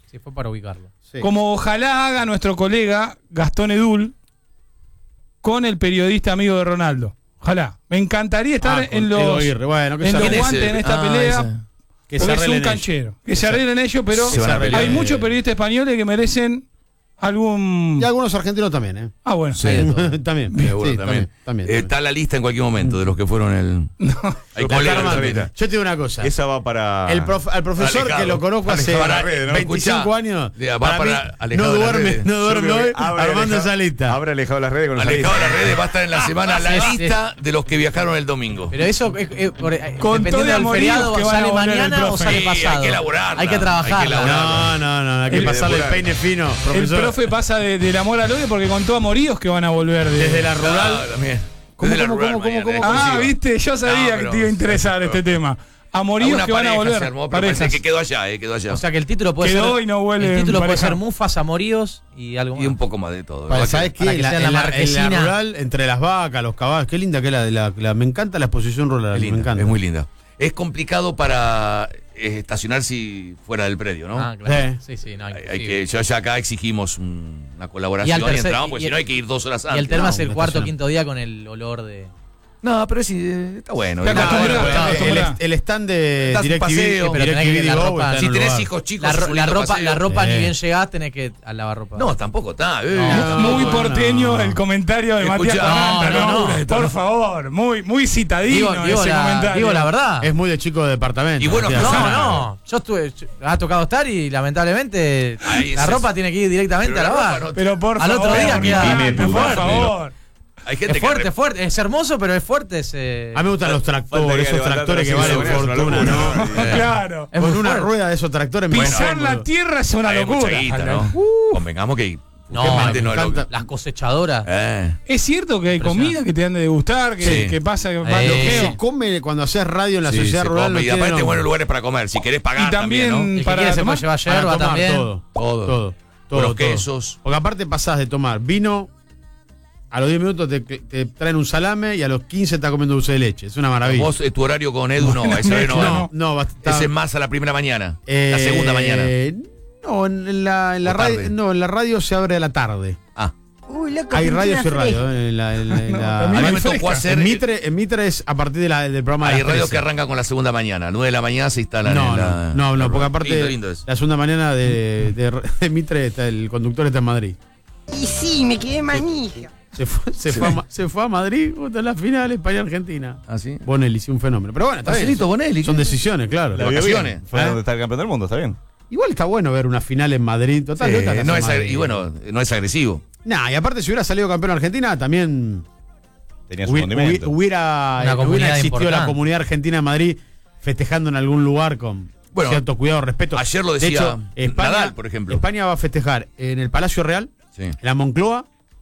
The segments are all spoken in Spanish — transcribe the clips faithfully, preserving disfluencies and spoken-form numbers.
Sí, fue para ubicarlo. Sí. Como ojalá haga nuestro colega Gastón Edul con el periodista amigo de Ronaldo. Ojalá. Me encantaría estar Ah, en con Edo los, Aguirre. Bueno, que en se los arreglen. guantes en esta Ah, pelea. esa. Que se Porque es un arreglen ellos. canchero. Que se arreglen ellos, pero Se van a hay pelear. muchos periodistas españoles que merecen algún... Y algunos argentinos también, ¿eh? Ah, bueno. Sí. también. Seguro, sí, también. también. también, Eh, Está la lista en cualquier momento de los que fueron el. Hay La colegas Carmen, también. Yo te digo una cosa. Esa va para. El prof, al profesor Alejado. que lo conozco hace Alejado de la red, ¿no? veinticinco Escuchá, años, va para para mí, Alejado no de las duerme, redes. no Yo duerme creo hoy que abre armando Alejado- esa lista. Abre alejado las redes con esa Alejado de lista. las redes va a estar en la semana la Sí, sí. lista de los que viajaron el domingo. Pero eso, eh, eh, por, eh, Con todo dependiendo de del amoríos feriado, que van a ¿sale volver el mañana o profe. sale Sí, pasado? hay que elaborarla, Hay que hay que trabajarla. elaborarla. No, no, no, hay que El- pasarle el el- peine fino, El profesor. profe pasa de- del amor al odio porque contó amoríos que van a volver de... Desde la rural. Ah, también. ¿Cómo, Desde la cómo, rural cómo, cómo, mañana, cómo? Ah, exclusiva. viste, yo sabía No, que pero- te iba a interesar este tema. Amoríos Una que van a pareja volver. se armó, pero parejas. parece que quedó allá, eh, quedó allá. O sea que el título puede Quedó ser. y no huele el título en puede pareja. ser Mufas, Amoríos y algo más. Y un poco más de todo. Para, ¿sabes qué? para que En la, sea la en la- en la marquesina. rural, entre las vacas, los caballos. Qué linda que es la, la, la- me encanta la exposición rural. Es me linda, encanta. es muy linda. Es complicado para eh, estacionar si fuera del predio, ¿no? Ah, claro. Sí. Sí, sí, no, Hay, hay imposible. que, yo ya acá exigimos un- una Y colaboración al y, tercer- entramos, porque y si el- no hay que ir dos horas Y antes. el tema no, es el una cuarto o estación. quinto día con el olor de. No, pero sí, eh, está bueno. Te Está acostumbras, bueno, te bueno. acostumbras. el, el stand de Das un DirecTV, paseo, pero tenés que DirecTV ir la Go ropa. está en Si un tenés lugar. hijos chicos, La, ro- es un la lindo ropa, paseo. la ropa Sí. ni bien llegás, tenés que a lavarropa. No, tampoco está. eh. No, Muy no, porteño no. el comentario de Escuchá, Matías Carranza, no, ¿no? no, no. Por favor, muy, muy citadino digo, digo, ese la, comentario. digo la verdad. Es muy de chico de departamento. Y bueno, Matías. No, Claro. no. Yo estuve. yo- ha tocado estar y lamentablemente Ahí la es- ropa tiene que ir directamente Pero a la lavar. ropa no- Pero por Al favor, otro día queda- Pyme, por Pyme, favor. Hay gente Es fuerte, que es fuerte. Es hermoso, pero es fuerte ese. A mí me gustan los Falta tractores, que esos levantar tractores que la valen cintura, es una fortuna, locura, ¿no? ¿no? Claro. Es Con muy una fuerte. rueda de esos tractores me Pisar incómodo. la tierra es una hay mucha locura. guita, ¿no? Convengamos que No, gente me no lo- encanta. Las cosechadoras. Eh. Es cierto que hay comida que te han de degustar, que, Sí. que pasa que Eh, va Lo que bloqueo. se come cuando haces radio en la Sí, sociedad se rural. come, no y tiene aparte nombre. buenos lugares para comer, si querés pagar Y también, ¿no? El que para quiere se tomar, puede llevar Para yerba tomar también. todo. Todo. Todo. Todo, Los todo. quesos. Porque aparte pasás de tomar vino, a los diez minutos te, te traen un salame y a los quince estás comiendo dulce de leche. Es una maravilla. Vos, eh, tu horario con Edu, no, ese horario no. no, no, va a estar- Ese es más a la primera mañana. eh, la segunda mañana. No, en, en la, en la O radio, tarde. no, en la radio se abre a la tarde. Ah. Hay radios y radio. eh, En la, en la- en la- también A mí hay me tocó fresca. hacer. en, Mitre, en Mitre es a partir de la- del programa de Hay las radios trece. que arrancan con la segunda mañana. nueve de la mañana se instalan No, en la. no, no, no, porque Lindo, aparte lindo eso. la segunda mañana de, de, de Mitre está, el conductor está en Madrid. Y sí, me quedé manija. Se fue, se fue, a, Ma- se fue a Madrid, puta, en la final España-Argentina. ¿Ah, sí? Bonelli, sí, un fenómeno. Pero bueno, está bien. Marcelito Bonelli. Son decisiones, claro. La vio vacaciones. bien. Fue ¿Eh? donde está el campeón del mundo, está bien. Igual está bueno ver una final en Madrid. Total, Sí, ¿dónde estás no en es, Madrid? agre- y bueno, no es agresivo. Nah, y aparte, si hubiera salido campeón Argentina, también Tenía su hubi- condimento. hubi- hubiera, Una eh, comunidad hubiera existido la importante. comunidad argentina en Madrid festejando en algún lugar con Bueno, cierto cuidado, respeto. ayer lo De decía hecho, España, Nadal, por ejemplo. España va a festejar en el Palacio Real, Sí. en la Moncloa,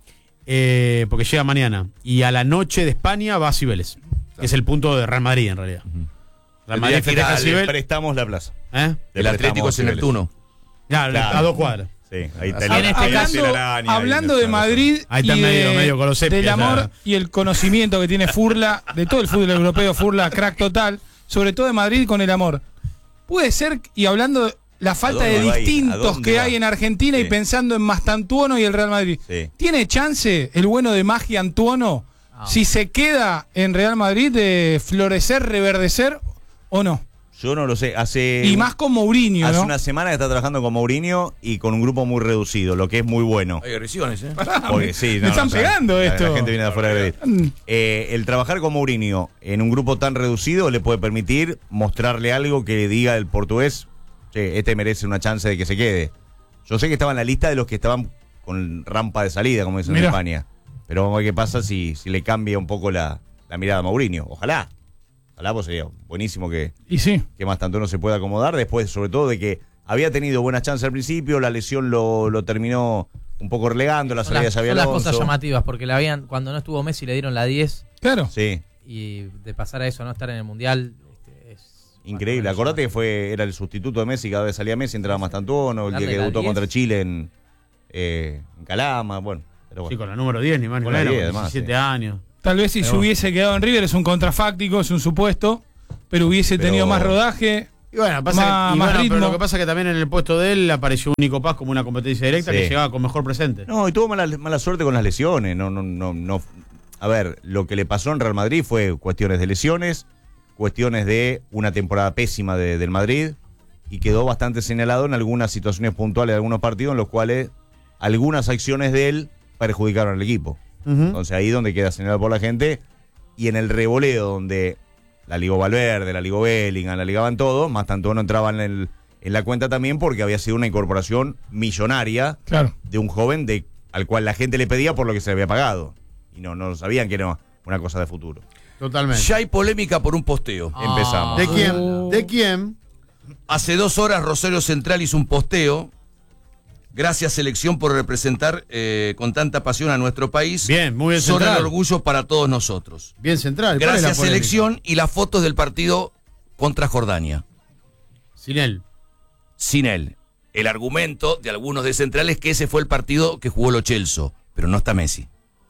eh, porque llega mañana. Y a la noche de España va a Cibeles, que es el punto de Real Madrid en realidad. Real Madrid Tendría que ir festeja al- a Cibeles. Prestamos la plaza. ¿Eh? Le El Atlético prestamos es en Cibeles. Neptuno. Claro, Claro. a dos cuadras. Sí, ahí está En el- este el- caso, el telaraña, ahí Hablando en de esa Madrid Ahí y está de- medio- medio con los sepia, del amor ya. y el conocimiento que tiene Furla, de todo el fútbol europeo, Furla, crack total, sobre todo de Madrid con el amor. Puede ser, y hablando de la falta ¿A de dónde va a ir? ¿A distintos dónde que va? hay en Argentina y Sí. pensando en Mastantuono y el Real Madrid, Sí. ¿tiene chance el bueno de Magia Antuono, Ah. si se queda en Real Madrid, de florecer, reverdecer o no? Yo no lo sé. Hace. Y más con Mourinho, Hace ¿no? una semana que está trabajando con Mourinho y con un grupo muy reducido, lo que es muy bueno. Hay agresiones, ¿eh? Porque, sí, me no, están no, o sea, pegando la- esto. La gente viene de afuera de Madrid. Mm. Eh, el trabajar con Mourinho en un grupo tan reducido le puede permitir mostrarle algo que diga el portugués, che, este merece una chance de que se quede. Yo sé que estaba en la lista de los que estaban con rampa de salida, como dicen Mirá. en España. Pero vamos a ver qué pasa si, si le cambia un poco la, la mirada a Mourinho. Ojalá. Ojalá, pues sería buenísimo que, Y sí. que más tanto no se pueda acomodar. Después, sobre todo, de que había tenido buenas chances al principio, la lesión lo, lo terminó un poco relegando, la Son salida las, de Xabi son las Alonso. cosas llamativas, porque la habían, cuando no estuvo Messi le dieron la diez Claro. Sí, y de pasar a eso a no estar en el Mundial este, es increíble. más o menos Acordate que fue, era el sustituto de Messi, cada vez salía Messi, entraba Mastantuono, el día Darle que la debutó diez. contra Chile en, eh, en Calama, bueno. Pero Sí, bueno. con la número diez, ni más ni Con la menos, diez, con además, diecisiete sí. años. Tal vez si Pero se bueno. hubiese quedado en River, es un contrafáctico, es un supuesto, pero hubiese Pero- tenido más rodaje. Y bueno, pasa Más- que, y más bueno, pero ritmo. lo que pasa es que también en el puesto de él apareció un Nico Paz como una competencia directa Sí. que llegaba con mejor presente. No, y tuvo mala, mala suerte con las lesiones. No, no, no, no. A ver, lo que le pasó en Real Madrid fue cuestiones de lesiones, cuestiones de una temporada pésima de- del Madrid, y quedó bastante señalado en algunas situaciones puntuales de algunos partidos en los cuales algunas acciones de él perjudicaron al equipo. Ujú. Entonces ahí donde queda señalado por la gente, y en el revoleo donde la ligó Valverde, la ligó Bellingham, la ligaban todos, más tanto no entraban en, el- en la cuenta también porque había sido una incorporación millonaria Claro. de un joven de, al cual la gente le pedía por lo que se le había pagado. Y no, no sabían que era una cosa de futuro. Totalmente. Ya hay polémica por un posteo. Empezamos. ¿De quién? Oh. ¿De quién? Hace dos horas Rosario Central hizo un posteo. Gracias, selección, por representar eh, con tanta pasión a nuestro país. Bien, muy bien Son Central. el orgullo para todos nosotros. Bien central. ¿Cuál es la Gracias, polémica? selección, y las fotos del partido contra Jordania. Sin él. Sin él. El argumento de algunos de Central es que ese fue el partido que jugó Lo Celso, pero no está Messi.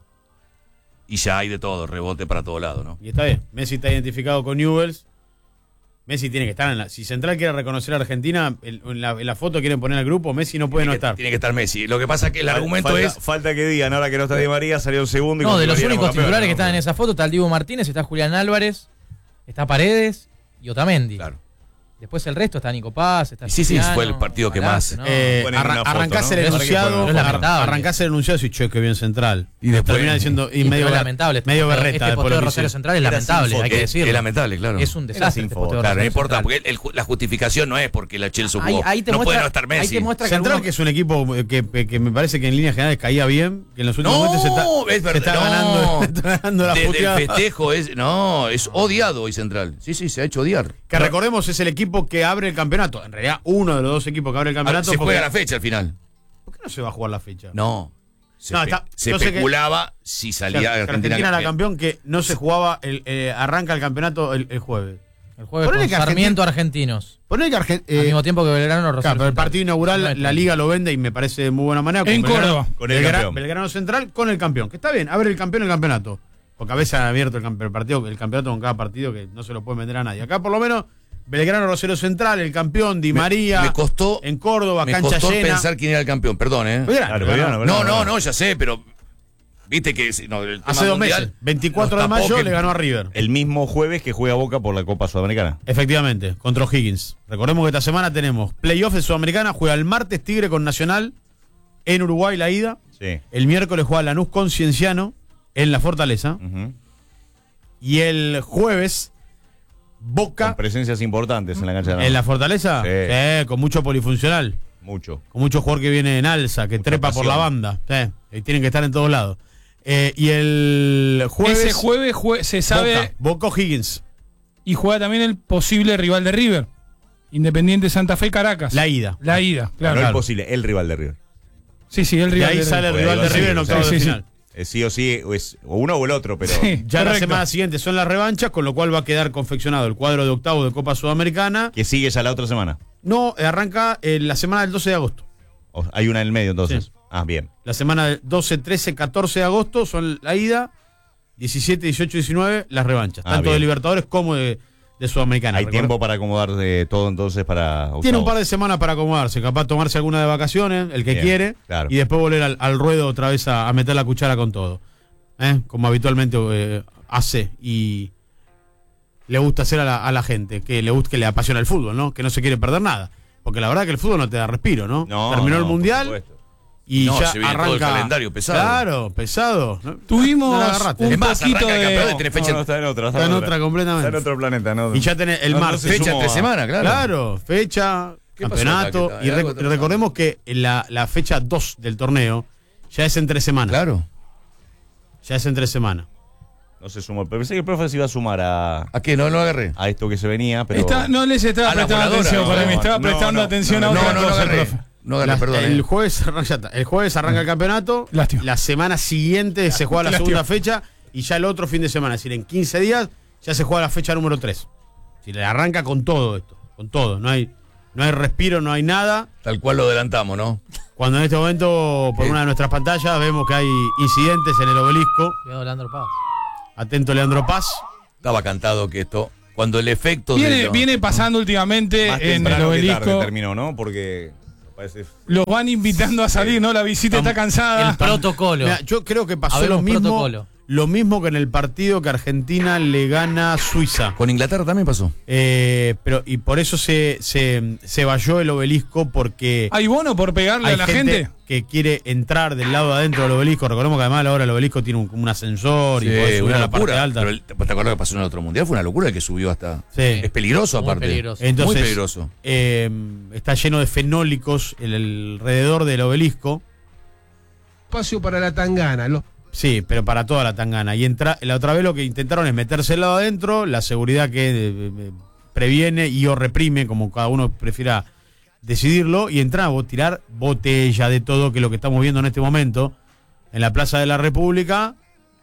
Y ya hay de todo, rebote para todo lado, ¿no? Y está bien. Messi está identificado con Newell's. Messi tiene que estar en la. Si Central quiere reconocer a Argentina, en, en la, en la foto quieren poner al grupo, Messi no puede no Tiene que- estar. Tiene que estar Messi. Lo que pasa es que el argumento falta, es... falta que digan, ahora que no está Di María, salió un segundo. Y No, con de Di los María únicos éramos campeones, titulares que ¿no? están en esa foto está el Dibu Martínez, está Julián Álvarez, está Paredes y Otamendi. Claro. Después el resto está Nico Paz, está Y sí, sí, Cristiano, fue el partido que Malacio, más- ¿no? Eh, Ponen arran- una foto, arrancás ¿no? el Para que enunciado, pongan- Es lamentable. arrancás el enunciado y che, que bien Central. Y después- termina diciendo, y Sí, medio, pero es ber- lamentable. Este medio posteo- berreta Este después posteo lo de que Rosario hizo. Central es Era lamentable, sin hay que foto. decirlo. Es lamentable, claro. Es un Era desastre sin este foto. posteo de Claro, no Rosario importa, Central. porque el- el- la justificación no es porque la Chelsea jugó. Ahí, ahí te no muestra, puede no estar ahí Messi. te muestra que Central, algunos- que es un equipo que, que me parece que en líneas generales caía bien, que en los últimos No, momentos se está, es se verdad. está no. ganando, está ganando la Desde puteada. el festejo es, no, es odiado hoy Central. Sí, sí, se ha hecho odiar. Que recordemos es el equipo que abre el campeonato. En realidad, uno de los dos equipos que abre el campeonato. Se porque- juega la fecha al final. ¿Por qué no se va a jugar la fecha? No. Se, No, espe- está- se yo sé que- especulaba si O salía sea, que Argentina, Argentina era campeón. campeón, que no se jugaba, el, eh, arranca el campeonato el, el jueves. El jueves Ponele con que Sarmiento Argentinos. Poner que Argentina. Al mismo tiempo que Belgrano Rosario Claro, pero el Central. partido inaugural la, la liga lo vende y me parece de muy buena manera. En con Belgrano- Córdoba. Con el Belgra- campeón. Belgrano Central con el campeón. Que está bien, a ver el campeón el campeonato. Porque a veces han abierto el, campe- el partido, el campeonato con cada partido que no se lo puede vender a nadie. Acá por lo menos Belgrano Rosario Central, el campeón, Di Me- María. me costó- en Córdoba, Me cancha costó llena. pensar quién era el campeón, perdón, ¿eh? Belgrano, Claro, Belgrano. Belgrano, No, no, no, ya sé, pero viste que no, el tema Hace dos mundial meses, veinticuatro nos de tapó mayo, que- le ganó a River. El mismo jueves que juega Boca por la Copa Sudamericana. Efectivamente, contra O'Higgins. Recordemos que esta semana tenemos playoff de Sudamericana, juega el martes Tigre con Nacional en Uruguay la ida. Sí. El miércoles juega Lanús con Cienciano en la Fortaleza. Ujú. Y el jueves Con Boca presencias importantes en la cancha de en la Fortaleza, Sí. sí, con mucho polifuncional. Mucho. Con mucho jugador que viene en alza, que Mucha trepa por la pasión. banda. Sí, y tienen que estar en todos lados. Eh, y el jueves. Ese jueves jue- se sabe Boca, Boca O'Higgins. y juega también el posible rival de River. Independiente Santa Fe Caracas. La ida. La ida, No claro. es posible, el rival de River. Sí, sí, el Y rival ahí de sale el River. rival de Sí, River en sí, octavos sí, de sí. final. Eh, sí o sí, o, es, o uno o el otro, pero. Sí. Ya la Correcto. semana siguiente son las revanchas, con lo cual va a quedar confeccionado el cuadro de octavos de Copa Sudamericana. Que sigue ya la otra semana. No, eh, arranca eh, la semana del doce de agosto. O- hay una en el medio entonces. Sí. Ah, bien. La semana del doce, trece, catorce de agosto son la ida. diecisiete, dieciocho, diecinueve las revanchas. Ah, tanto de bien. Libertadores como de, de Sudamericana. Hay Recuerda- tiempo para acomodar de todo entonces para. Tiene un octavos. par de semanas para acomodarse, capaz tomarse alguna de vacaciones, el que Bien, quiere, claro. y después volver al, al ruedo otra vez a, a meter la cuchara con todo. ¿Eh? Como habitualmente eh, hace y le gusta hacer a la, a la gente, que le gusta, que le apasiona el fútbol, ¿no? Que no se quiere perder nada. Porque la verdad que el fútbol no te da respiro, ¿no? No, Terminó no, el por mundial supuesto. y No, ya se viene arranca. todo el calendario pesado. Claro, pesado. ¿no? Tuvimos No la agarraste. un Es más, poquito arranca el campeonato y de... tiene No, fecha, no, está en otra. Está en otra completamente. Está en otro planeta, ¿no? Y ya tenés el No, no martes. se fecha sumó entre a- semana, claro. Claro, fecha, ¿Qué pasó campeonato. acá? ¿Qué Y tal? rec- Algo está recordemos que la, la fecha dos del torneo ya es entre semanas. Claro. Ya es entre semanas. No se sumó. Pero pensé que el profe se iba a sumar a, ¿A qué? No lo agarré. a esto que se venía, pero. Está- no les estaba A la prestando voladora, atención, no, para mí no, estaba no, prestando no, atención no, a No, otra no, no cosa, el agarré. profe. No agarré, La- perdón. el eh. jueves arranca, ya está. El jueves arranca el campeonato. Lástima. La semana siguiente se juega la Lástima. segunda fecha y ya el otro fin de semana. Es decir, en quince días ya se juega la fecha número tres. Si le arranca con todo esto, con todo. No hay, no hay respiro, no hay nada. Tal cual lo adelantamos, ¿no? Cuando en este momento, por Eh. una de nuestras pantallas, vemos que hay incidentes en el obelisco. Cuidado, Leandro Paz. Atento Leandro Paz. Estaba cantado que esto Cuando el efecto Viene, de lo- viene pasando últimamente Más en el temprano que tarde obelisco. terminó, ¿no? Porque parece... Los van invitando a salir, ¿no? La visita está cansada. El protocolo. Mirá, yo creo que pasó Habemos lo mismo, protocolo. lo mismo que en el partido que Argentina le gana a Suiza. Con Inglaterra también pasó. Eh, pero y por eso se, se, se valló el obelisco, porque ¿Hay bono por pegarle hay a la gente, gente? que quiere entrar del lado de adentro del obelisco. Recordemos que además ahora el obelisco tiene un, como un ascensor y podés subir una a la parte locura. alta. Pero el- ¿te acuerdas que pasó en el otro mundial? Fue una locura el que subió hasta. Sí. Es peligroso, Muy aparte. peligroso. Entonces, Muy peligroso. eh, está lleno de fenólicos el, el alrededor del obelisco. Espacio para la tangana. Los Sí, pero para toda la tangana. Y entra, la otra vez lo que intentaron es meterse el lado adentro, la seguridad que eh, eh, previene y o reprime, como cada uno prefiera decidirlo, y entrar a bo- tirar botella de todo, que es lo que estamos viendo en este momento, en la Plaza de la República,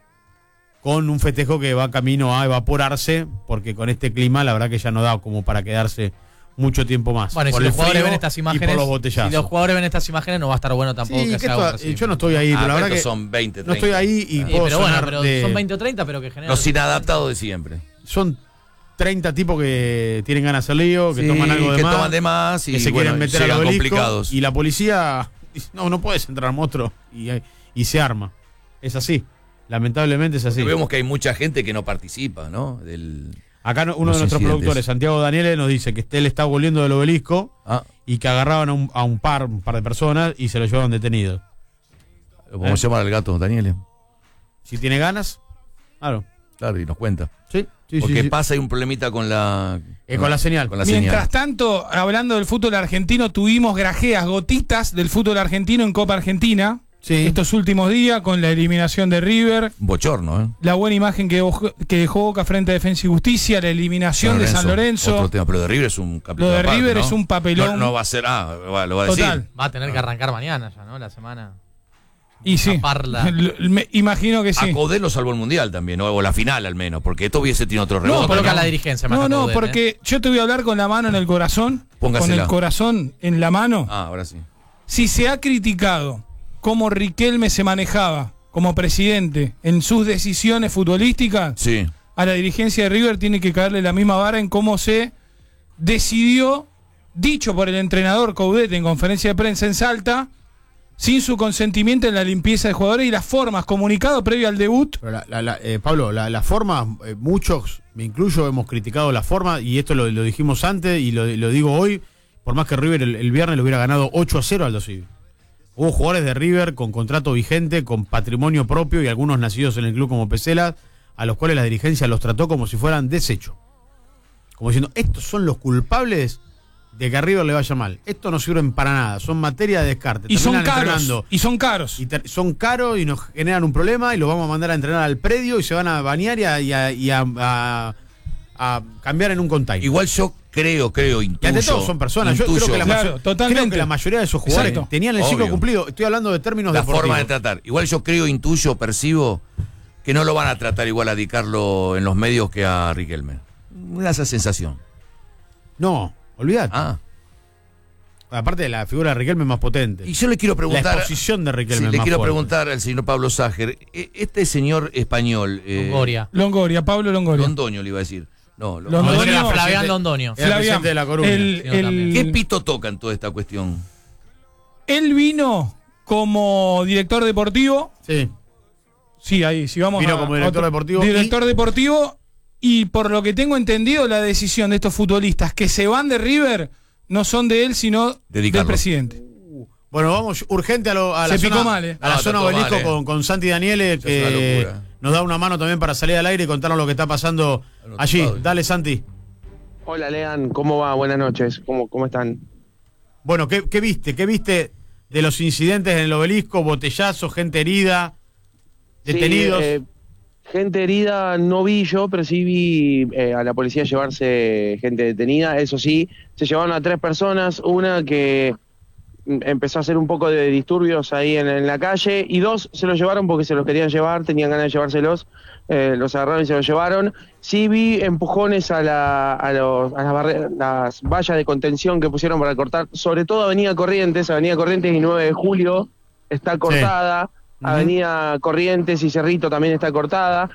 con un festejo que va camino a evaporarse, porque con este clima la verdad que ya no da como para quedarse mucho tiempo más. Bueno, y por si el los jugadores frío ven estas y imágenes, por los botellazos. si los jugadores ven estas imágenes no va a estar bueno tampoco Sí, que que sea esto- algo así. yo no estoy ahí, Ah, pero la pero verdad que estos son veinte, no estoy treinta. ahí y Sí, puedo pero bueno, sonar pero de- son veinte o treinta, pero que generan. Los inadaptados de siempre. son treinta tipos que tienen ganas de hacer lío, que Sí, toman algo de que más, toman de más y que se bueno, quieren meter al llegan obelisco, complicados. y la policía dice, no, no puedes entrar, monstruo, y, y se arma. Es así, lamentablemente es así. Porque vemos que hay mucha gente que no participa, ¿no? Del... Acá no- uno los de nuestros incidentes. productores, Santiago Daniele, nos dice que él está volviendo del obelisco Ah, y que agarraban a un, a un par, un par de personas y se lo llevaron detenido. lo podemos Eh. llamar al gato, Daniel. Si tiene ganas, claro. Claro, y nos cuenta. Sí, sí, Porque sí, sí. pasa hay un problemita con la... Eh, con la señal. Con la Mientras señal. tanto, hablando del fútbol argentino, tuvimos grajeas, gotitas del fútbol argentino en Copa Argentina. Sí. Estos últimos días, con la eliminación de River, Un bochorno, ¿eh? la buena imagen que, dejó- que dejó Boca frente a Defensa y Justicia, la eliminación de San Lorenzo. Otro tema, pero de River es un capítulo Lo de aparte, River ¿no? es un papelón. No, no va a ser... Ah, va- lo va a Total. decir. Va a tener que arrancar mañana ya, ¿no? La semana. Y sí, Taparla. L- me imagino que sí. A Coudet lo salvó el Mundial también, ¿no? O la final al menos, porque esto hubiese tenido otro No, rebote. Coloca pero- la dirigencia. más No, que no, Coudet, porque ¿eh? yo te voy a hablar con la mano en el corazón, Póngasela. con el corazón en la mano. Ah, ahora sí. Si se ha criticado cómo Riquelme se manejaba como presidente en sus decisiones futbolísticas, Sí. a la dirigencia de River tiene que caerle la misma vara en cómo se decidió, dicho por el entrenador Coudet en conferencia de prensa en Salta, sin su consentimiento en la limpieza de jugadores y las formas, comunicado previo al debut. Pero la- la- la- eh, Pablo, la, la forma, eh, muchos, me incluyo, hemos criticado la forma, y esto lo, lo dijimos antes y lo, lo digo hoy, por más que River el, el viernes le hubiera ganado ocho a cero al Aldo Civi. Hubo jugadores de River con contrato vigente, con patrimonio propio y algunos nacidos en el club como Pesela, a los cuales la dirigencia los trató como si fueran desecho. Como diciendo, estos son los culpables de que a River le vaya mal. Estos no sirven para nada, son materia de descarte. Y son Terminan caros. entrenando. Y son caros. Y ter- son caros y nos generan un problema y los vamos a mandar a entrenar al predio y se van a bañar y a, y a- y a- a- a cambiar en un container. Igual yo creo, creo, y intuyo. ante todo son personas. Yo intuyo creo que, la Claro, mayo- totalmente. creo que la mayoría de esos jugadores Exacto. tenían el ciclo Obvio. cumplido. Estoy hablando de términos la deportivos. forma de tratar. Igual yo creo, intuyo, percibo que no lo van a tratar igual a Dicarlo en los medios que a Riquelme. Me da esa sensación. No, olvídate. Ah. Aparte de la figura de Riquelme es más potente. Y yo le quiero preguntar. La exposición de Riquelme Sí, es le más quiero fuerte. preguntar al señor Pablo Ságer. e- Este señor español. Eh, Longoria. Longoria, Pablo Longoria. Londoño le iba a decir. No, Londoño. Londoño. Londoño era Flavián presidente- Londoño. Era presidente de La Coruña. el- Sí, yo el- también. ¿Qué pito toca en toda esta cuestión? Él vino como director deportivo. Sí. Sí, ahí, si vamos Vino a- como director otro- deportivo Director deportivo. Y por lo que tengo entendido, la decisión de estos futbolistas que se van de River no son de él, sino De del Carlos. presidente. Bueno, vamos urgente a, lo- a la Se picó zona, mal, eh. a la No, zona está todo obelisco mal, eh. con, con Santi Daniele, Ya es una que locura. nos da una mano también para salir al aire y contarnos lo que está pasando Al otro allí. lado. Dale, Santi. Hola, Lean, ¿cómo va? Buenas noches, ¿cómo, cómo están? Bueno, ¿qué, qué viste? ¿Qué viste de los incidentes en el obelisco? Botellazos, gente herida, detenidos. Sí, eh, gente herida no vi yo, pero sí vi eh, a la policía llevarse gente detenida. Eso sí, se llevaron a tres personas, una que mm, empezó a hacer un poco de disturbios ahí en, en la calle, y dos se los llevaron porque se los querían llevar, tenían ganas de llevárselos, eh, los agarraron y se los llevaron. Sí vi empujones a, la, a, los, a las, barre- las vallas de contención que pusieron para cortar, sobre todo Avenida Corrientes, Avenida Corrientes y nueve de julio está cortada. Ujú. Avenida Corrientes y Cerrito también está cortada.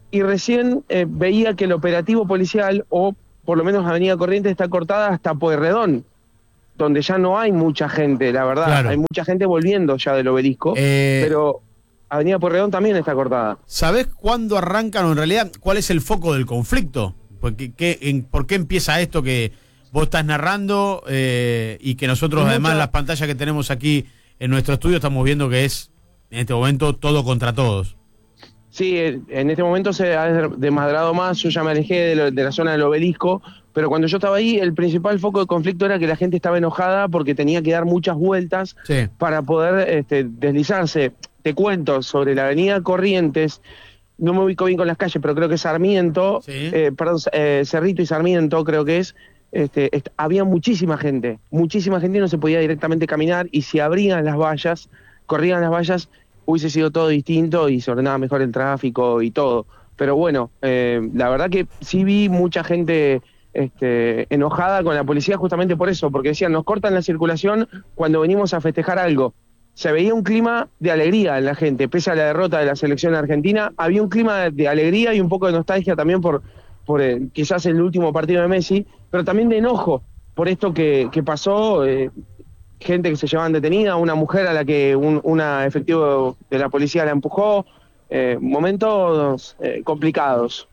y recién eh, veía que el operativo policial, o por lo menos Avenida Corrientes, está cortada hasta Pueyrredón, donde ya no hay mucha gente, la verdad. Claro. Hay mucha gente volviendo ya del Obelisco, Eh, pero Avenida Pueyrredón también está cortada. ¿Sabés cuándo arrancan o en realidad cuál es el foco del conflicto? Porque, ¿qué, en, ¿Por qué empieza esto que vos estás narrando eh, y que nosotros Mucha- además las pantallas que tenemos aquí en nuestro estudio estamos viendo que es en este momento todo contra todos? Sí, eh, en este momento se ha desmadrado más, yo ya me alejé de, lo- de la zona del Obelisco, pero cuando yo estaba ahí, el principal foco de conflicto era que la gente estaba enojada porque tenía que dar muchas vueltas Sí. para poder este, deslizarse. Te cuento, sobre la avenida Corrientes, no me ubico bien con las calles, pero creo que es Sarmiento, Sí. eh, perdón, eh, Cerrito y Sarmiento creo que es, este, est- había muchísima gente, muchísima gente y no se podía directamente caminar, y si abrían las vallas, corrían las vallas, hubiese sido todo distinto y se ordenaba mejor el tráfico y todo. Pero bueno, eh, la verdad que sí vi mucha gente este, enojada con la policía justamente por eso, porque decían, nos cortan la circulación cuando venimos a festejar algo. Se veía un clima de alegría en la gente, pese a la derrota de la selección argentina, había un clima de, de alegría y un poco de nostalgia también por, por eh, quizás el último partido de Messi, pero también de enojo por esto que, que pasó, eh, gente que se llevaban detenida, una mujer a la que un una efectivo de la policía la empujó, eh, momentos eh, complicados.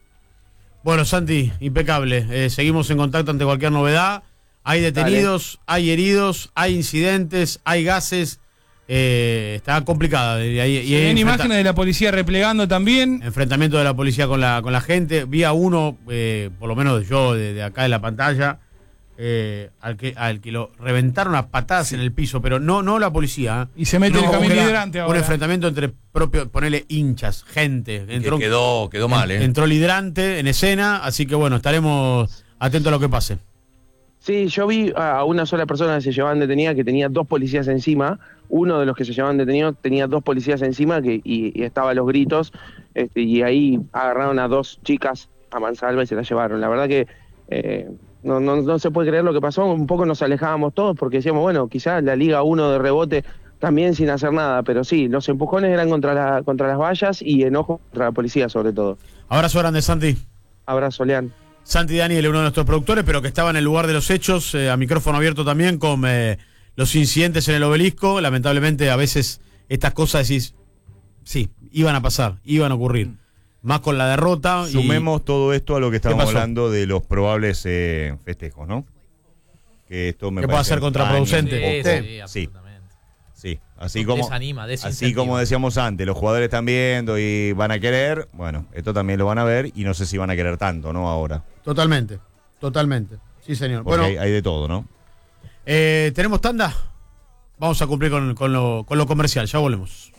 Bueno, Santi, impecable. Eh, seguimos en contacto ante cualquier novedad. Hay detenidos, hay heridos, hay incidentes, hay gases. Eh, está complicada. Y hay, y Se hay ven enfrenta- imágenes de la policía replegando también. enfrentamiento de la policía con la con la gente. Vi a uno, eh, por lo menos yo, de, de acá de la pantalla, eh, al que al que lo reventaron a patadas en el piso, pero no no la policía. ¿eh? Y se mete No, el como camino que era hidrante un ahora. enfrentamiento entre propios, ponele hinchas, gente. Que Entró, quedó, quedó mal, ¿eh? entró el hidrante en escena, así que bueno, estaremos atentos a lo que pase. Sí, yo vi a una sola persona que se llevaban detenida que tenía dos policías encima. Uno de los que se llevaban detenidos tenía dos policías encima que, y, y estaba a los gritos. Este, y ahí agarraron a dos chicas a mansalva y se las llevaron. La verdad que eh, no, no, no se puede creer lo que pasó. Un poco nos alejábamos todos porque decíamos, bueno, quizás la Liga uno de rebote también sin hacer nada. Pero sí, los empujones eran contra, la, contra las vallas y enojo contra la policía sobre todo. Abrazo grande, Santi. Abrazo, Leán. Santi Daniel, uno de nuestros productores, pero que estaba en el lugar de los hechos, eh, a micrófono abierto también, con eh, los incidentes en el Obelisco. Lamentablemente, a veces estas cosas decís, sí, iban a pasar, iban a ocurrir. Más con la derrota. y- Sumemos todo esto a lo que estábamos pasó? hablando de los probables eh, festejos, ¿no? Que esto me Que pueda parece ser contraproducente. Sí, daña un sí, poco. sí, Sí, absolutamente. sí. Así como, Desanima, así desincentiva. como decíamos antes, los jugadores están viendo y van a querer, bueno, esto también lo van a ver y no sé si van a querer tanto, ¿no? Ahora. Totalmente, totalmente. Sí, señor. Porque Bueno, hay, hay de todo, ¿no? eh, ¿tenemos tanda? Vamos a cumplir con, con lo, con lo comercial, ya volvemos.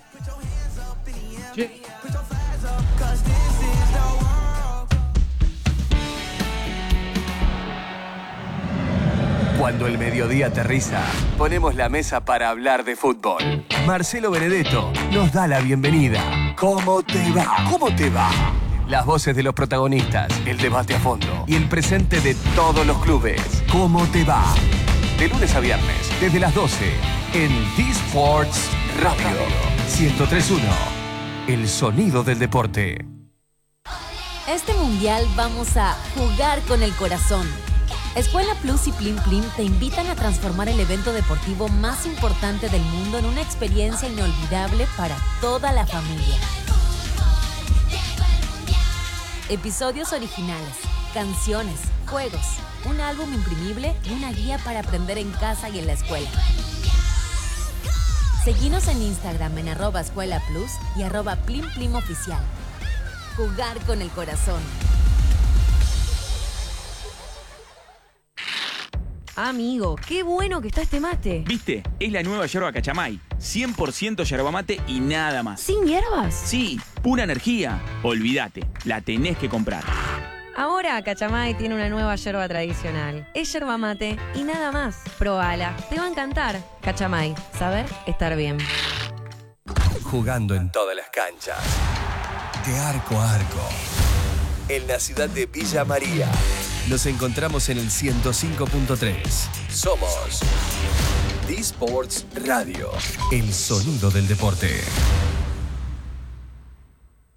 Cuando el mediodía aterriza, ponemos la mesa para hablar de fútbol. Marcelo Benedetto nos da la bienvenida. ¿Cómo te va? ¿Cómo te va? Las voces de los protagonistas, el debate a fondo y el presente de todos los clubes. ¿Cómo te va? De lunes a viernes, desde las doce, en D-Sports Radio ciento tres punto uno. El sonido del deporte. Este mundial vamos a jugar con el corazón. Escuela Plus y Plim Plim te invitan a transformar el evento deportivo más importante del mundo en una experiencia inolvidable para toda la familia. Episodios originales, canciones, juegos, un álbum imprimible y una guía para aprender en casa y en la escuela. Seguinos en Instagram en arroba Escuela Plus y arroba Plim Plim Oficial. Jugar con el corazón. Amigo, qué bueno que está este mate. ¿Viste? Es la nueva yerba Cachamay. cien por ciento yerba mate y nada más. ¿Sin hierbas? Sí, pura energía. Olvídate, la tenés que comprar. Ahora Cachamay tiene una nueva yerba tradicional. Es yerba mate y nada más. Probala, te va a encantar. Cachamay, saber estar bien. Jugando en todas las canchas. De arco a arco. En la ciudad de Villa María. Nos encontramos en el ciento cinco punto tres. Somos D-Sports Radio. El sonido del deporte.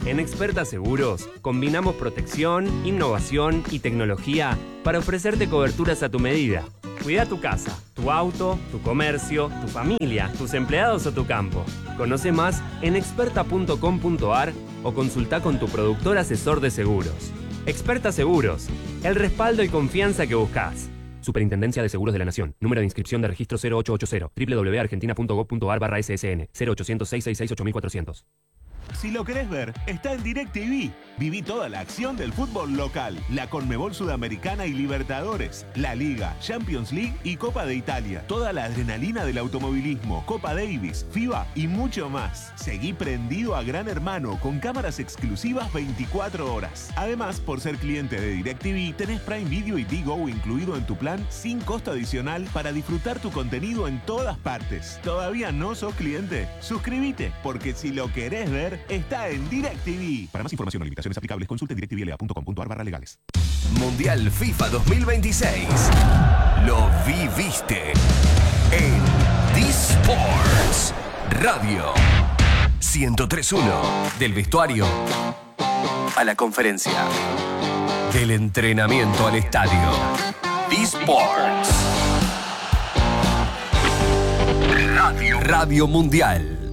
En Experta Seguros, combinamos protección, innovación y tecnología para ofrecerte coberturas a tu medida. Cuida tu casa, tu auto, tu comercio, tu familia, tus empleados o tu campo. Conoce más en experta punto com punto a r o consulta con tu productor asesor de seguros. Experta Seguros, el respaldo y confianza que buscas. Superintendencia de Seguros de la Nación. Número de inscripción de registro cero ocho ocho cero. doble u doble u doble u punto argentina punto gob punto a r barra S S N. cero ochocientos, seiscientos sesenta y seis, ocho mil cuatrocientos. Si lo querés ver, está en DirecTV. Viví toda la acción del fútbol local, la Conmebol Sudamericana y Libertadores, la Liga, Champions League y Copa de Italia. Toda la adrenalina del automovilismo, Copa Davis, FIBA y mucho más. Seguí prendido a Gran Hermano con cámaras exclusivas veinticuatro horas. Además, por ser cliente de DirecTV, tenés Prime Video y Digo incluido en tu plan sin costo adicional para disfrutar tu contenido en todas partes. ¿Todavía no sos cliente? Suscríbete, porque si lo querés ver, está en DirecTV. Para más información o limitaciones aplicables, consulte directv l a punto com punto a r barra legales. Mundial FIFA dos mil veintiséis. Lo viviste en D-Sports Radio ciento tres punto uno. Del vestuario a la conferencia, del entrenamiento al estadio. D-Sports Radio, Radio Mundial.